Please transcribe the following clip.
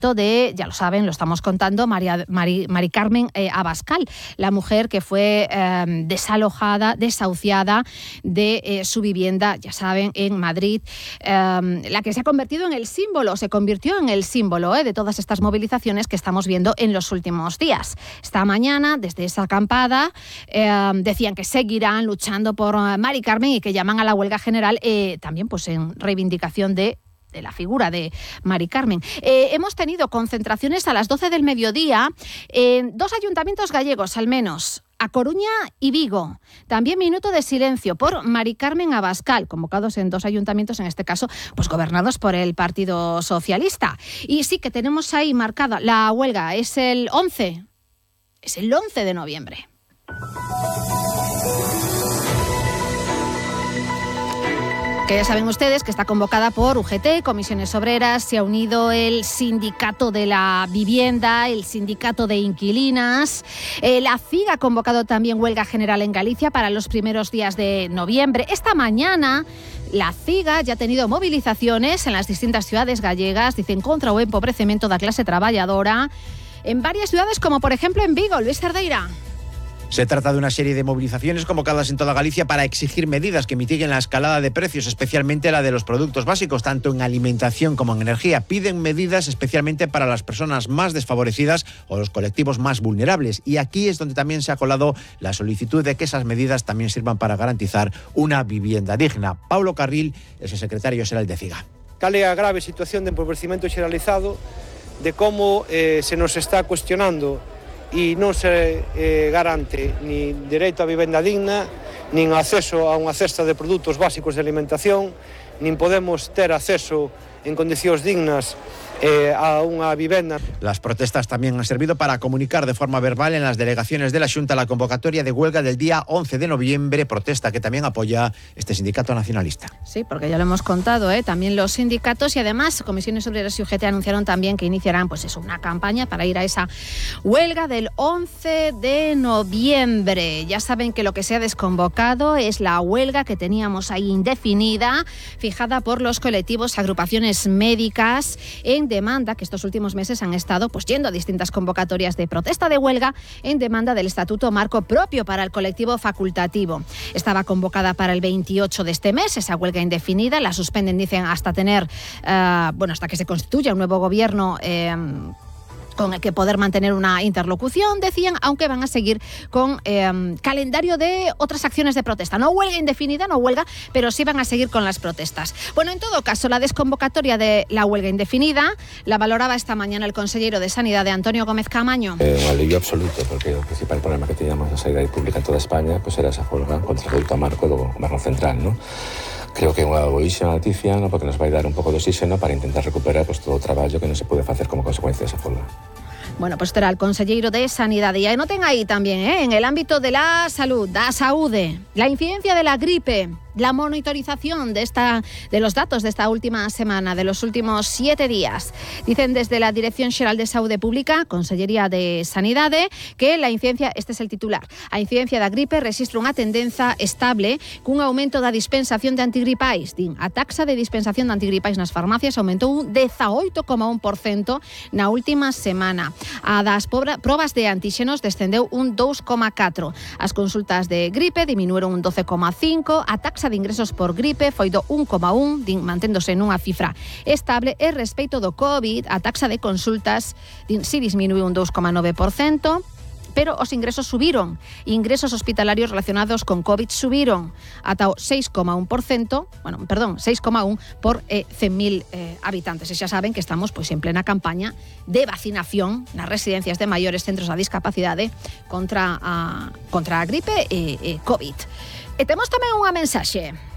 de, ya lo saben, lo estamos contando, Mari Carmen Abascal, la mujer que fue desalojada, desahuciada de su vivienda, ya saben, en Madrid, la que se convirtió en el símbolo de todas estas movilizaciones que estamos viendo en los últimos días. Esta mañana, desde esa acampada, decían que seguirán luchando por Mari Carmen y que llaman a la huelga general, también pues en reivindicación de la figura de Mari Carmen. Hemos tenido concentraciones a las 12 del mediodía en 2 ayuntamientos gallegos, al menos, A Coruña y Vigo. También minuto de silencio por Mari Carmen Abascal, convocados en 2 ayuntamientos, en este caso, pues gobernados por el Partido Socialista. Y sí que tenemos ahí marcada la huelga, es el 11 de noviembre. Que ya saben ustedes que está convocada por UGT, Comisiones Obreras, se ha unido el Sindicato de la Vivienda, el Sindicato de Inquilinas, la CIG ha convocado también huelga general en Galicia para los primeros días de noviembre. Esta mañana la CIGA ya ha tenido movilizaciones en las distintas ciudades gallegas, dicen, contra o empobrecimiento da clase traballadora, en varias ciudades como por ejemplo en Vigo. Luis Cerdeira. Se trata de una serie de movilizaciones convocadas en toda Galicia para exigir medidas que mitiguen la escalada de precios, especialmente la de los productos básicos, tanto en alimentación como en energía. Piden medidas especialmente para las personas más desfavorecidas o los colectivos más vulnerables. Y aquí es donde también se ha colado la solicitud de que esas medidas también sirvan para garantizar una vivienda digna. Paulo Carril es el secretario xeral de CIGA. Cal é a grave situación de empobrecimiento xeralizado, de como se nos está cuestionando e non se garante ni dereito a vivenda digna, nin acceso a unha cesta de produtos básicos de alimentación, nin podemos ter acceso en condicións dignas a unha vivenda. Las protestas también han servido para comunicar de forma verbal en las delegaciones de la Xunta la convocatoria de huelga del día 11 de noviembre, protesta que también apoya este sindicato nacionalista. Sí, porque ya lo hemos contado, también los sindicatos y además Comisiones Obreras y UGT anunciaron también que iniciarán pues eso, una campaña para ir a esa huelga del 11 de noviembre. Ya saben que lo que se ha desconvocado es la huelga que teníamos ahí indefinida, fijada por los colectivos, agrupaciones médicas, en demanda, que estos últimos meses han estado pues yendo a distintas convocatorias de protesta de huelga en demanda del Estatuto Marco propio para el colectivo facultativo. Estaba convocada para el 28 de este mes, esa huelga indefinida, la suspenden, dicen, hasta tener, hasta que se constituya un nuevo gobierno con el que poder mantener una interlocución, decían, aunque van a seguir con calendario de otras acciones de protesta. No huelga indefinida, no huelga, pero sí van a seguir con las protestas. Bueno, en todo caso, la desconvocatoria de la huelga indefinida la valoraba esta mañana el consellero de Sanidad, de Antonio Gómez Camaño. Un alivio absoluto, porque el principal problema que teníamos na sanidade pública en toda España pues era esa folga contra o Estatuto Marco do Goberno Central, ¿no? Creo que é unha boísima noticia, ¿no? Porque nos vai dar un pouco de oxígeno para intentar recuperar pues, todo o traballo que non se puede facer como consecuencia desa folga. Bueno, pues era el consellero de Sanidad. Y anoten ahí también, en el ámbito de la salud, da saúde, la incidencia de la gripe, la monitorización de los datos de esta última semana, de los últimos 7 días. Dicen desde la Dirección Xeral de Saúde Pública, Consellería de Sanidade, que la incidencia, este es el titular, a incidencia da gripe registra unha tendenza estable cun aumento da dispensación de antigripais. Din, a taxa de dispensación de antigripais nas farmacias aumentou un 18,1% na última semana. A das probas de antíxenos descendeu un 2,4%. As consultas de gripe diminuíron un 12,5%, a taxa de ingresos por gripe foi do 1,1, manténdose nunha cifra estable, e respecto do COVID, a taxa de consultas si disminuiu un 2,9%, pero os ingresos subiron. Ingresos hospitalarios relacionados con COVID subiron ata o 6,1%, 6,1 por 100.000 habitantes. E xa saben que estamos pois en plena campaña de vacinación nas residencias de maiores, centros da discapacidade contra a gripe e COVID. E temos tamén unha mensaxe.